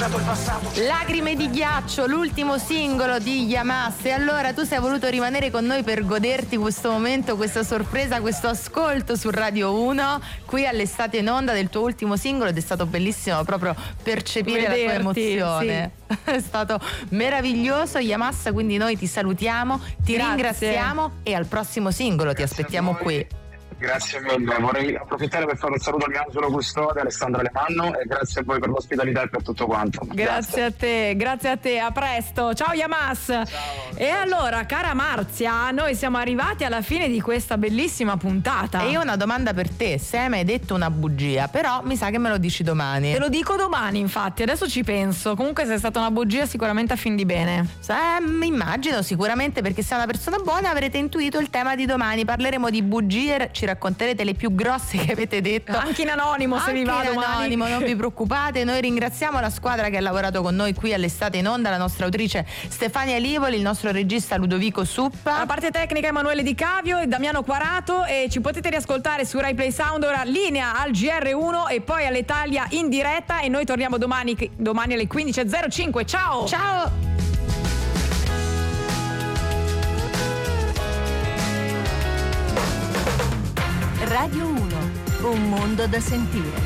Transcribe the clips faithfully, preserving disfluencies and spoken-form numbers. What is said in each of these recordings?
lasciato il passato. Lacrime di ghiaccio, l'ultimo singolo di Yamas. E allora tu sei voluto rimanere con noi per goderti questo momento, questa sorpresa, questo ascolto su Radio uno, qui all'Estate in Onda del tuo ultimo singolo, ed è stato bellissimo proprio percepire Vederti, la tua emozione. Sì. È stato meraviglioso, Yamas, quindi noi ti salutiamo, ti Grazie. ringraziamo e al prossimo singolo Grazie ti aspettiamo qui. Grazie mille, vorrei approfittare per fare un saluto al mio angelo custode Alessandro Alemanno e grazie a voi per l'ospitalità e per tutto quanto. Grazie, grazie a te, grazie a te, a presto, ciao Yamas. Ciao, e ciao. Allora, cara Marzia, noi siamo arrivati alla fine di questa bellissima puntata. E io ho una domanda per te, se mi hai detto una bugia, però mi sa che me lo dici domani. Te lo dico domani, infatti, adesso ci penso. Comunque se è stata una bugia sicuramente a fin di bene. Eh, immagino, sicuramente, perché sei una persona buona avrete intuito il tema di domani, parleremo di bugie, ci racconterete le più grosse che avete detto, anche in anonimo se anche vi va in domani. Anonimo, non vi preoccupate. Noi ringraziamo la squadra che ha lavorato con noi qui all'Estate in Onda, la nostra autrice Stefania Livoli, il nostro regista Ludovico Suppa, la parte tecnica Emanuele Di Cavio e Damiano Quarato, e ci potete riascoltare su Rai Play Sound, ora linea al G R uno e poi all'Italia in diretta, e noi torniamo domani, domani alle quindici e zero cinque. Ciao ciao. Radio uno, un mondo da sentire.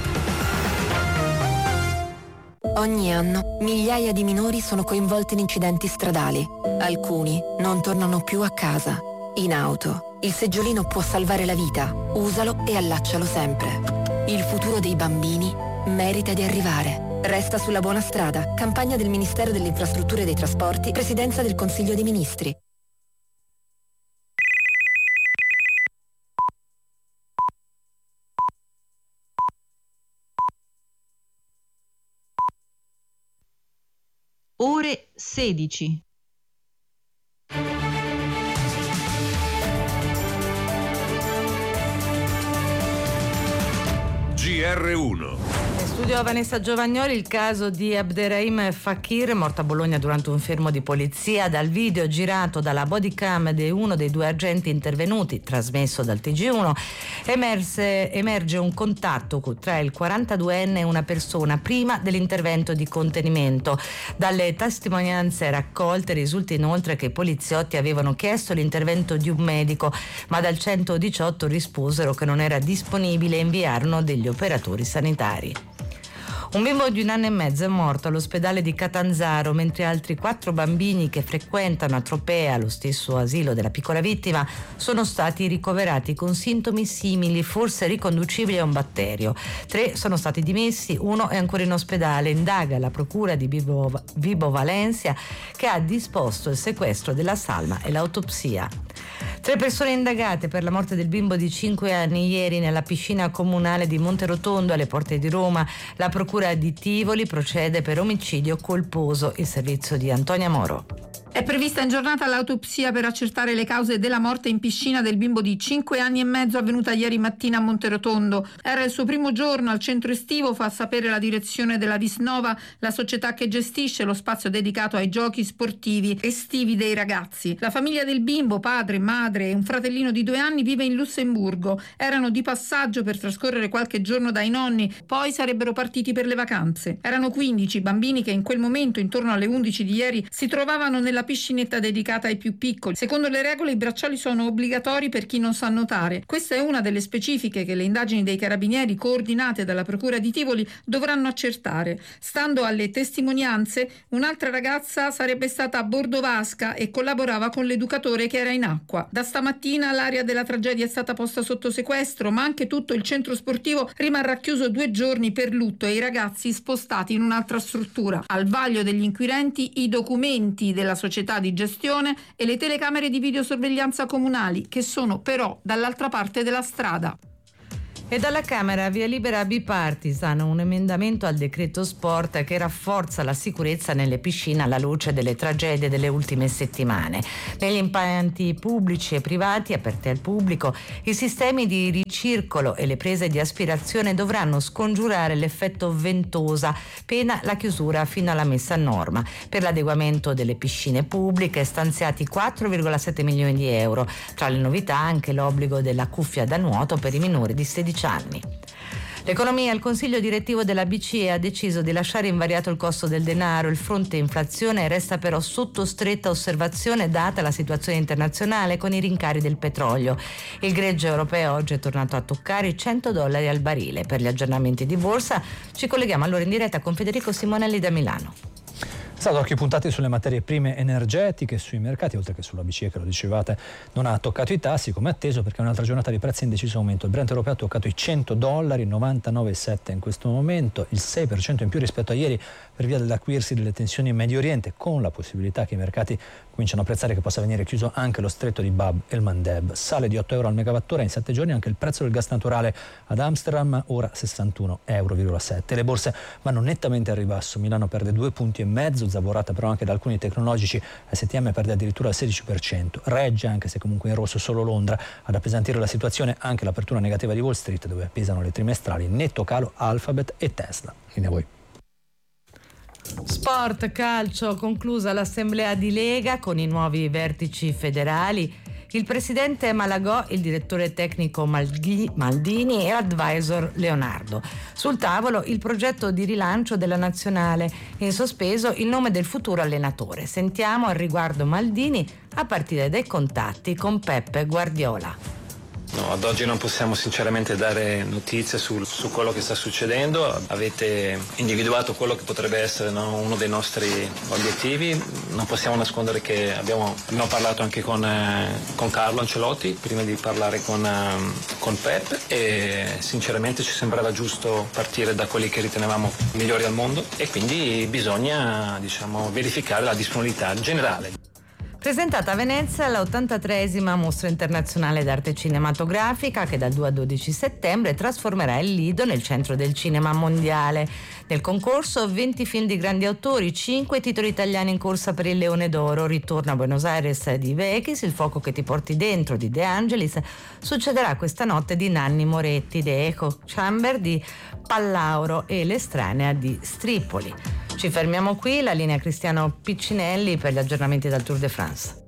Ogni anno migliaia di minori sono coinvolti in incidenti stradali. Alcuni non tornano più a casa. In auto, il seggiolino può salvare la vita. Usalo e allaccialo sempre. Il futuro dei bambini merita di arrivare. Resta sulla buona strada. Campagna del Ministero delle Infrastrutture e dei Trasporti, Presidenza del Consiglio dei Ministri. Ore sedici. G R uno. Studio Vanessa Giovagnoli, il caso di Abderrahim Fakir, morto a Bologna durante un fermo di polizia. Dal video girato dalla bodycam di uno dei due agenti intervenuti, trasmesso dal T G uno, emerse, emerge un contatto tra il quarantaduenne e una persona prima dell'intervento di contenimento. Dalle testimonianze raccolte risulta inoltre che i poliziotti avevano chiesto l'intervento di un medico, ma dal centodiciotto risposero che non era disponibile e inviarono degli operatori sanitari. Un bimbo di un anno e mezzo è morto all'ospedale di Catanzaro, mentre altri quattro bambini che frequentano a Tropea, lo stesso asilo della piccola vittima, sono stati ricoverati con sintomi simili, forse riconducibili a un batterio. Tre sono stati dimessi, uno è ancora in ospedale. Indaga la procura di Vibo, Vibo Valencia, che ha disposto il sequestro della salma e l'autopsia. Tre persone indagate per la morte del bimbo di cinque anni ieri nella piscina comunale di Monterotondo alle porte di Roma. La procura di Tivoli procede per omicidio colposo. Il servizio di Antonia Moro. È prevista in giornata l'autopsia per accertare le cause della morte in piscina del bimbo di cinque anni e mezzo avvenuta ieri mattina a Monterotondo. Era il suo primo giorno al centro estivo, fa sapere la direzione della Visnova, la società che gestisce lo spazio dedicato ai giochi sportivi estivi dei ragazzi. La famiglia del bimbo, padre, madre e un fratellino di due anni, vive in Lussemburgo. Erano di passaggio per trascorrere qualche giorno dai nonni, poi sarebbero partiti per le vacanze. Erano quindici bambini che in quel momento, intorno alle undici di ieri, si trovavano nella piscinetta dedicata ai più piccoli. Secondo le regole i bracciali sono obbligatori per chi non sa nuotare. Questa è una delle specifiche che le indagini dei carabinieri coordinate dalla procura di Tivoli dovranno accertare. Stando alle testimonianze, un'altra ragazza sarebbe stata a bordo vasca e collaborava con l'educatore che era in acqua. Da stamattina l'area della tragedia è stata posta sotto sequestro, ma anche tutto il centro sportivo rimarrà chiuso due giorni per lutto e i ragazzi spostati in un'altra struttura. Al vaglio degli inquirenti i documenti della società di gestione e le telecamere di videosorveglianza comunali, che sono però dall'altra parte della strada. E dalla Camera via libera bipartisan un emendamento al decreto sport che rafforza la sicurezza nelle piscine alla luce delle tragedie delle ultime settimane. Negli impianti pubblici e privati aperti al pubblico, i sistemi di ricircolo e le prese di aspirazione dovranno scongiurare l'effetto ventosa, pena la chiusura fino alla messa a norma. Per l'adeguamento delle piscine pubbliche stanziati quattro virgola sette milioni di euro. Tra le novità anche l'obbligo della cuffia da nuoto per i minori di sedici anni. L'economia, il consiglio direttivo della B C E ha deciso di lasciare invariato il costo del denaro. Il fronte inflazione resta però sotto stretta osservazione data la situazione internazionale con i rincari del petrolio. Il greggio europeo oggi è tornato a toccare i cento dollari al barile. Per gli aggiornamenti di borsa ci colleghiamo allora in diretta con Federico Simonelli da Milano. Stato occhi puntati sulle materie prime energetiche, sui mercati, oltre che sulla B C E che lo dicevate non ha toccato i tassi come atteso, perché è un'altra giornata di prezzi in deciso aumento. Il Brent europeo ha toccato i cento dollari, novantanove virgola sette in questo momento, il sei per cento in più rispetto a ieri per via dell'acuirsi delle tensioni in Medio Oriente, con la possibilità che i mercati cominciano a apprezzare che possa venire chiuso anche lo stretto di Bab el Mandeb. Sale di otto euro al megawattora in sette giorni anche il prezzo del gas naturale ad Amsterdam, ora sessantuno virgola sette euro. Le borse vanno nettamente al ribasso, Milano perde due punti e mezzo, zavorata però anche da alcuni tecnologici, S T M perde addirittura il sedici per cento, regge anche se comunque in rosso solo Londra. Ad appesantire la situazione anche l'apertura negativa di Wall Street, dove pesano le trimestrali, netto calo Alphabet e Tesla. Linea a voi. Sport, calcio, conclusa l'assemblea di Lega con i nuovi vertici federali. Il presidente Malagò, il direttore tecnico Maldini e l'advisor Leonardo. Sul tavolo il progetto di rilancio della nazionale, in sospeso il nome del futuro allenatore. Sentiamo al riguardo Maldini a partire dai contatti con Peppe Guardiola. No, ad oggi non possiamo sinceramente dare notizie su, su quello che sta succedendo. Avete individuato quello che potrebbe essere, no, uno dei nostri obiettivi. Non possiamo nascondere che abbiamo, abbiamo parlato anche con, eh, con Carlo Ancelotti prima di parlare con, eh, con Pep, e sinceramente ci sembrava giusto partire da quelli che ritenevamo migliori al mondo, e quindi bisogna, diciamo, verificare la disponibilità generale. Presentata a Venezia l'ottantatreesima Mostra Internazionale d'Arte Cinematografica, che dal due al dodici settembre trasformerà il Lido nel centro del cinema mondiale. Nel concorso venti film di grandi autori, cinque titoli italiani in corsa per il Leone d'Oro. Ritorno a Buenos Aires di Vechis, Il fuoco che ti porti dentro di De Angelis, succederà questa notte di Nanni Moretti, The Echo Chamber di Pallauro e L'estranea di Stripoli. Ci fermiamo qui, la linea Cristiano Piccinelli per gli aggiornamenti dal Tour de France.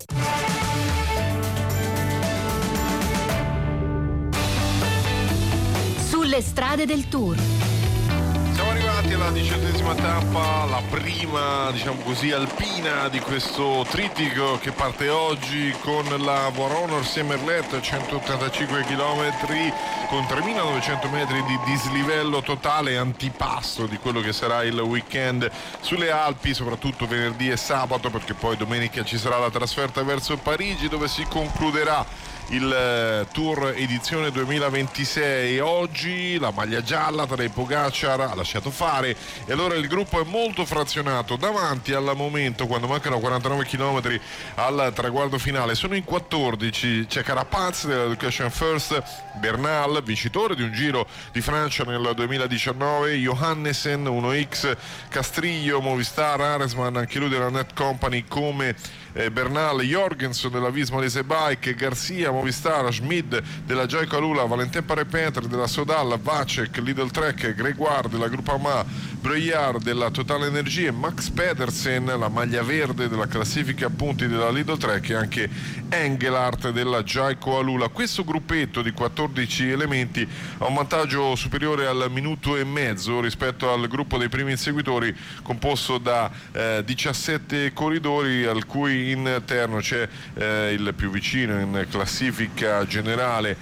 Sulle strade del Tour. Siamo arrivati alla diciottesima tappa, la prima, diciamo così, alpina di questo trittico che parte oggi con la Voronor-Semerlet, centottantacinque chilometri con tremilanovecento metri di dislivello totale, antipasto di quello che sarà il weekend sulle Alpi, soprattutto venerdì e sabato, perché poi domenica ci sarà la trasferta verso Parigi, dove si concluderà il Tour edizione duemilaventisei. Oggi la maglia gialla, Tadej Pogačar ha lasciato fare, e allora il gruppo è molto frazionato. Davanti al momento, quando mancano quarantanove chilometri al traguardo finale, sono in quattordici. C'è Carapaz dell'Education First, Bernal, vincitore di un Giro di Francia nel duemiladiciannove, Johannessen uno X, Castrillo, Movistar, Aresman, anche lui della Net Company come eh, Bernal, Jorgensen della Visma Lease Bike, Garcia, Movistar, Schmid della Jayco Alula, Valentin Parepetr della Sodal, Vacek, Lidl Trek, Gregoire della Groupama, Breuillard della Total Energie, Max Pedersen, la maglia verde della classifica punti della Lidl Trek, e anche Engelhardt della Jayco Alula. Questo gruppetto di quattordici elementi ha un vantaggio superiore al minuto e mezzo rispetto al gruppo dei primi inseguitori, composto da eh, diciassette corridori, al cui interno c'è eh, il più vicino in classifica generale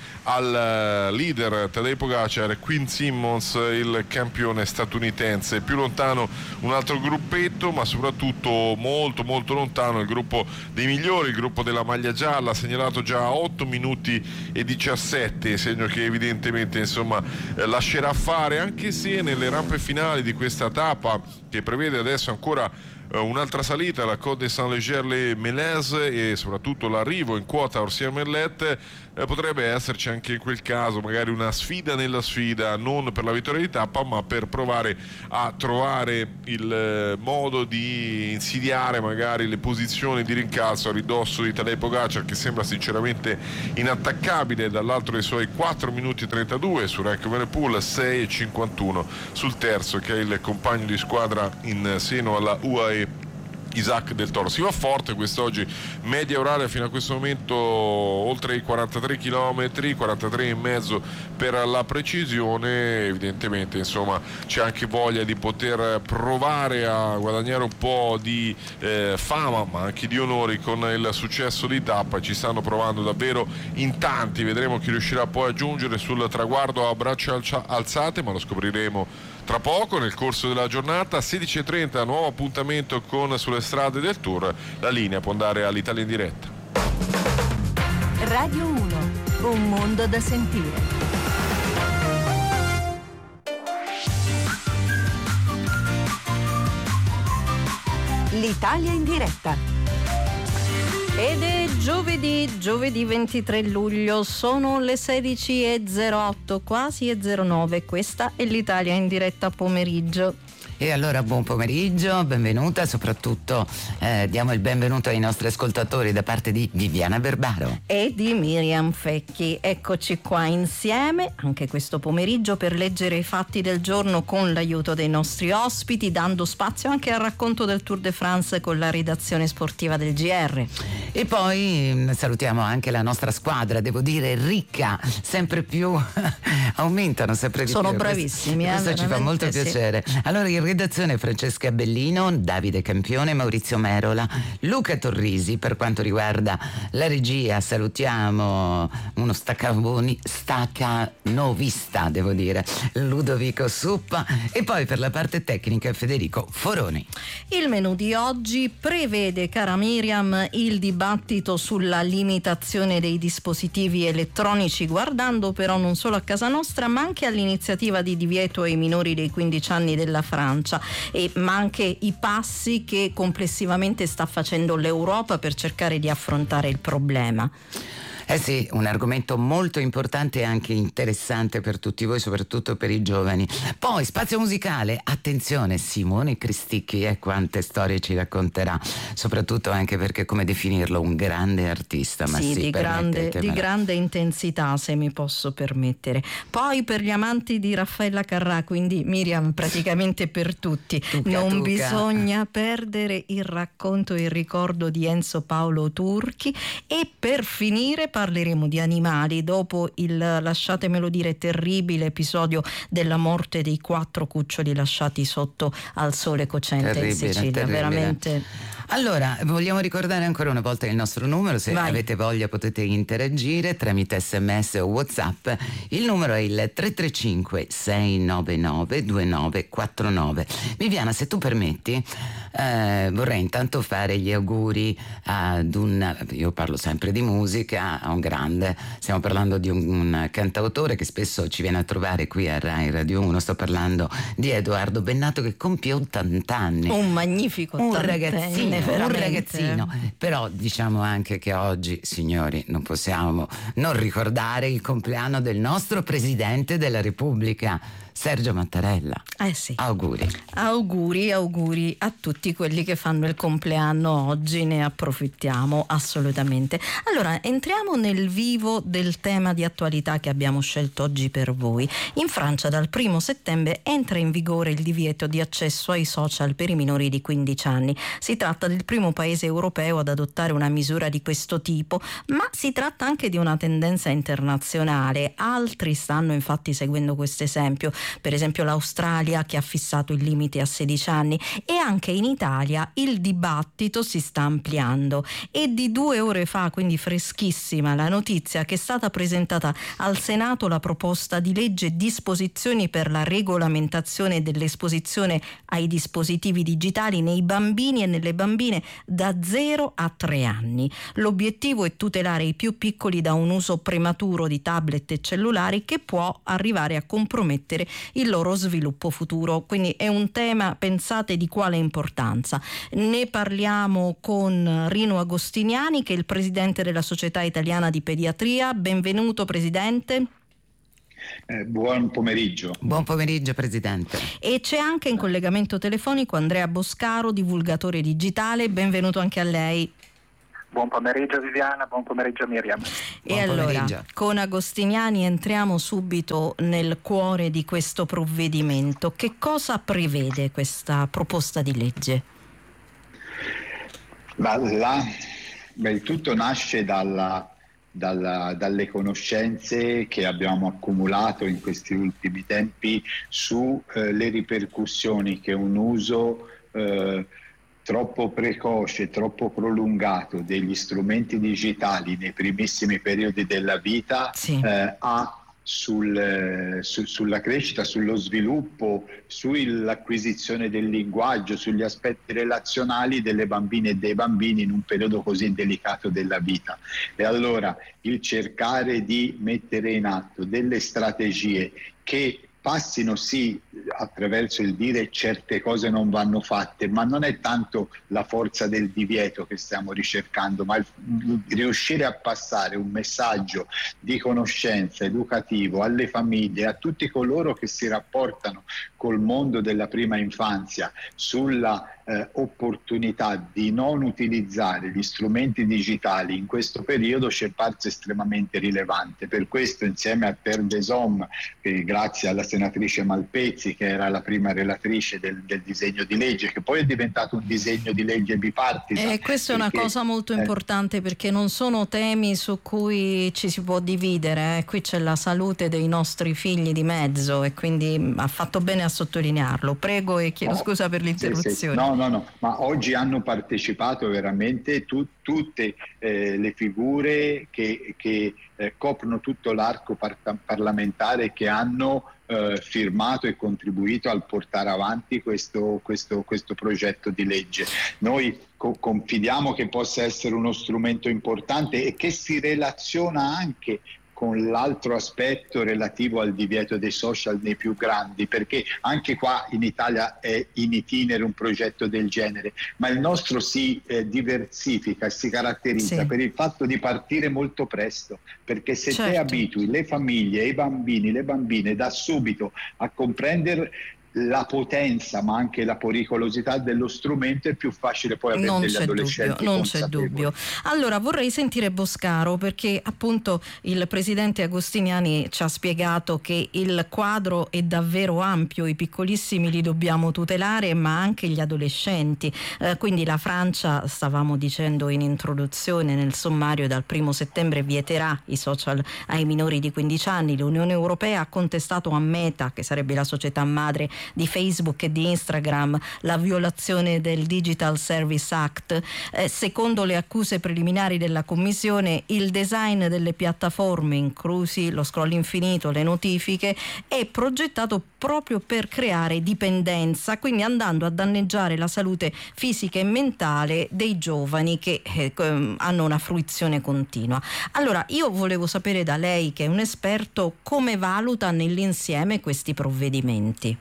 al leader Tadej Pogačar, Quinn Simmons, il campione statunitense. Più lontano un altro gruppetto, ma soprattutto molto molto lontano il gruppo dei migliori, il gruppo della maglia gialla, segnalato già a otto minuti e diciassette, segno che evidentemente insomma lascerà fare, anche se nelle rampe finali di questa tappa, che prevede adesso ancora un'altra salita, la Côte de Saint-Léger-les-Mélèzes, e soprattutto l'arrivo in quota a Orsières-Merlet, eh, potrebbe esserci anche in quel caso magari una sfida nella sfida, non per la vittoria di tappa, ma per provare a trovare il eh, modo di insidiare magari le posizioni di rincalzo a ridosso di Tadej Pogačar, che sembra sinceramente inattaccabile, dall'altro dei suoi quattro minuti e trentadue su Rank Evenepoel, sei e cinquantuno sul terzo, che è il compagno di squadra in seno alla U A E Isaac del Toro. Si va forte quest'oggi, media oraria fino a questo momento oltre i quarantatré chilometri, quarantatré e mezzo per la precisione. Evidentemente insomma c'è anche voglia di poter provare a guadagnare un po' di eh, fama ma anche di onori con il successo di tappa. Ci stanno provando davvero in tanti, vedremo chi riuscirà poi a giungere sul traguardo a braccia alza- alzate, ma lo scopriremo tra poco nel corso della giornata. Sedici e trenta, nuovo appuntamento con Sulle strade del Tour. La linea può andare all'Italia in diretta. Radio uno, un mondo da sentire. L'Italia in diretta. Ed è giovedì, giovedì ventitré luglio, sono le sedici e zero otto, quasi e zero nove, questa è l'Italia in diretta pomeriggio. E allora buon pomeriggio, benvenuta, soprattutto eh, diamo il benvenuto ai nostri ascoltatori da parte di Viviana Berbaro e di Miriam Fecchi. Eccoci qua insieme anche questo pomeriggio per leggere i fatti del giorno con l'aiuto dei nostri ospiti, dando spazio anche al racconto del Tour de France con la redazione sportiva del G R. E poi mh, salutiamo anche la nostra squadra, devo dire ricca, sempre più aumentano sempre di Sono più. bravissimi, questo, eh, questo ci fa molto sì. piacere. Allora in redazione Francesca Bellino, Davide Campione, Maurizio Merola, Luca Torrisi. Per quanto riguarda la regia salutiamo uno staccavoni, staccanovista devo dire, Ludovico Suppa, e poi per la parte tecnica Federico Foroni. Il menù di oggi prevede, cara Miriam, il dibattito sulla limitazione dei dispositivi elettronici, guardando però non solo a casa nostra ma anche all'iniziativa di divieto ai minori dei quindici anni della Francia, e ma anche i passi che complessivamente sta facendo l'Europa per cercare di affrontare il problema. Eh sì, un argomento molto importante e anche interessante per tutti voi, soprattutto per i giovani. Poi spazio musicale, attenzione, Simone Cristicchi, e eh, quante storie ci racconterà, soprattutto anche perché, come definirlo, un grande artista, ma sì, sì, di, grande, di grande intensità, se mi posso permettere. Poi per gli amanti di Raffaella Carrà, quindi Miriam praticamente per tutti, tuca, non tuca. Bisogna perdere il racconto e il ricordo di Enzo Paolo Turchi. E per finire parleremo di animali dopo il, lasciatemelo dire, terribile episodio della morte dei quattro cuccioli lasciati sotto al sole cocente terribile, in Sicilia. Terribile. Veramente. Allora, vogliamo ricordare ancora una volta il nostro numero, se Vai. avete voglia potete interagire tramite sms o WhatsApp. Il numero è il tre tre cinque sei nove nove due nove quattro nove. Viviana, se tu permetti, eh, vorrei intanto fare gli auguri ad un, io parlo sempre di musica, a un grande, stiamo parlando di un, un cantautore che spesso ci viene a trovare qui a Rai Radio uno, sto parlando di Edoardo Bennato che compie ottanta anni. Un magnifico un ragazzino. Veramente. Un ragazzino, però diciamo anche che oggi, signori, non possiamo non ricordare il compleanno del nostro Presidente della Repubblica, Sergio Mattarella. Eh sì. Auguri. Auguri, auguri a tutti quelli che fanno il compleanno oggi, ne approfittiamo assolutamente. Allora, entriamo nel vivo del tema di attualità che abbiamo scelto oggi per voi. In Francia dal primo settembre entra in vigore il divieto di accesso ai social per i minori di quindici anni. Si tratta del primo paese europeo ad adottare una misura di questo tipo, ma si tratta anche di una tendenza internazionale. Altri stanno infatti seguendo questo esempio. Per esempio l'Australia, che ha fissato il limite a sedici anni, e anche in Italia il dibattito si sta ampliando. E di due ore fa, quindi freschissima, la notizia che è stata presentata al Senato la proposta di legge disposizioni per la regolamentazione dell'esposizione ai dispositivi digitali nei bambini e nelle bambine da zero a tre anni. L'obiettivo è tutelare i più piccoli da un uso prematuro di tablet e cellulari che può arrivare a compromettere il loro sviluppo futuro. Quindi è un tema, pensate, di quale importanza. Ne parliamo con Rino Agostiniani, che è il presidente della Società Italiana di Pediatria. Benvenuto, presidente. Eh, buon pomeriggio. Buon pomeriggio, presidente. E c'è anche in collegamento telefonico Andrea Boscaro, divulgatore digitale. Benvenuto anche a lei. Buon pomeriggio Viviana, buon pomeriggio Miriam. E buon allora, pomeriggio. Con Agostiniani entriamo subito nel cuore di questo provvedimento. Che cosa prevede questa proposta di legge? Ma là, beh, tutto nasce dalla, dalla, dalle conoscenze che abbiamo accumulato in questi ultimi tempi sulle eh, ripercussioni che un uso eh, troppo precoce, troppo prolungato degli strumenti digitali nei primissimi periodi della vita sì. eh, ha sul, su, sulla crescita, sullo sviluppo, sull'acquisizione del linguaggio, sugli aspetti relazionali delle bambine e dei bambini in un periodo così delicato della vita. E allora il cercare di mettere in atto delle strategie che passino sì attraverso il dire certe cose non vanno fatte, ma non è tanto la forza del divieto che stiamo ricercando, ma il, riuscire a passare un messaggio di conoscenza educativo alle famiglie, a tutti coloro che si rapportano col mondo della prima infanzia sulla eh, opportunità di non utilizzare gli strumenti digitali in questo periodo ci è parso estremamente rilevante. Per questo, insieme a Terre des Hommes, che grazie alla senatrice Malpezzi, che era la prima relatrice del, del disegno di legge, che poi è diventato un disegno di legge bipartisan. E questa è una cosa molto eh, importante, perché non sono temi su cui ci si può dividere, eh. Qui c'è la salute dei nostri figli di mezzo e quindi ha fatto bene a sottolinearlo. Prego e chiedo no, scusa per l'interruzione. Sì, sì. No, no, no, ma oggi hanno partecipato veramente tu, tutte eh, le figure che, che eh, coprono tutto l'arco par- parlamentare, che hanno Eh, firmato e contribuito al portare avanti questo, questo, questo progetto di legge. Noi co- confidiamo che possa essere uno strumento importante e che si relaziona anche con l'altro aspetto relativo al divieto dei social nei più grandi, perché anche qua in Italia è in itinere un progetto del genere, ma il nostro si eh, diversifica e si caratterizza sì. per il fatto di partire molto presto, perché se certo. te abitui le famiglie, i bambini, le bambine da subito a comprendere la potenza ma anche la pericolosità dello strumento, è più facile poi avere non degli adolescenti dubbio, non c'è dubbio. Allora vorrei sentire Boscaro, perché appunto il presidente Agostiniani ci ha spiegato che il quadro è davvero ampio, i piccolissimi li dobbiamo tutelare, ma anche gli adolescenti, eh, quindi la Francia, stavamo dicendo in introduzione nel sommario, dal primo settembre vieterà i social ai minori di quindici anni. L'Unione Europea ha contestato a Meta, che sarebbe la società madre di Facebook e di Instagram, la violazione del Digital Service Act. Eh, secondo le accuse preliminari della Commissione, il design delle piattaforme, inclusi lo scroll infinito, le notifiche, è progettato proprio per creare dipendenza, quindi andando a danneggiare la salute fisica e mentale dei giovani che eh, hanno una fruizione continua. Allora, io volevo sapere da lei, che è un esperto, come valuta nell'insieme questi provvedimenti.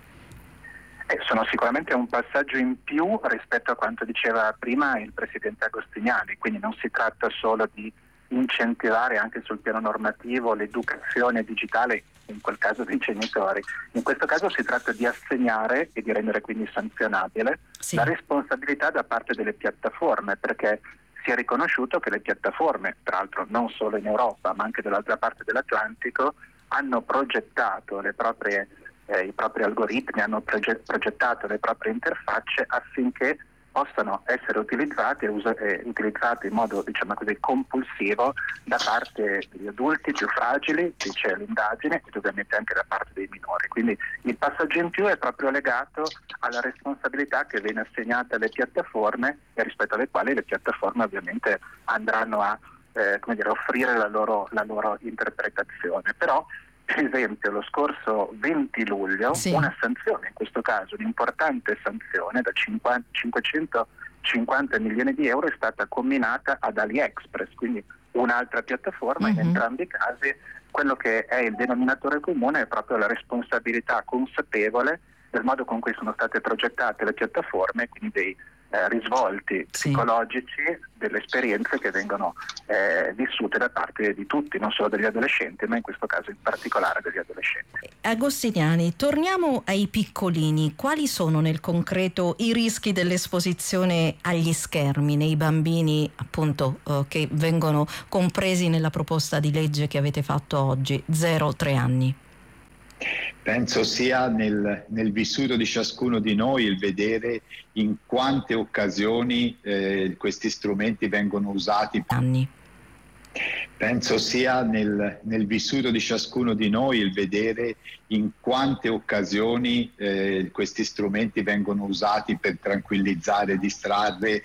Eh, sono sicuramente un passaggio in più rispetto a quanto diceva prima il presidente Agostiniani, quindi non si tratta solo di incentivare anche sul piano normativo l'educazione digitale, in quel caso dei genitori, in questo caso si tratta di assegnare e di rendere quindi sanzionabile sì. la responsabilità da parte delle piattaforme, perché si è riconosciuto che le piattaforme, tra l'altro non solo in Europa ma anche dall'altra parte dell'Atlantico, hanno progettato le proprie Eh, i propri algoritmi, hanno proge- progettato le proprie interfacce affinché possano essere utilizzati e us- eh, utilizzati in modo, diciamo così, compulsivo da parte degli adulti più fragili, dice l'indagine, ed ovviamente anche da parte dei minori. Quindi il passaggio in più è proprio legato alla responsabilità che viene assegnata alle piattaforme e rispetto alle quali le piattaforme ovviamente andranno a eh, come dire, offrire la loro, la loro interpretazione. Però, per esempio, lo scorso venti luglio sì. una sanzione, in questo caso un'importante sanzione da cinquanta, cinquecentocinquanta milioni di euro, è stata comminata ad AliExpress, quindi un'altra piattaforma. Mm-hmm. In entrambi i casi quello che è il denominatore comune è proprio la responsabilità consapevole del modo con cui sono state progettate le piattaforme, quindi dei Eh, risvolti sì. psicologici delle esperienze che vengono eh, vissute da parte di tutti, non solo degli adolescenti, ma in questo caso in particolare degli adolescenti. Agostiniani, torniamo ai piccolini. Quali sono nel concreto i rischi dell'esposizione agli schermi nei bambini, appunto, eh, che vengono compresi nella proposta di legge che avete fatto oggi, zero tre anni? Penso sia nel, nel vissuto di ciascuno di noi il vedere in quante occasioni eh, questi strumenti vengono usati. Anni. Penso sia nel, nel vissuto di ciascuno di noi il vedere in quante occasioni eh, questi strumenti vengono usati per tranquillizzare, distrarre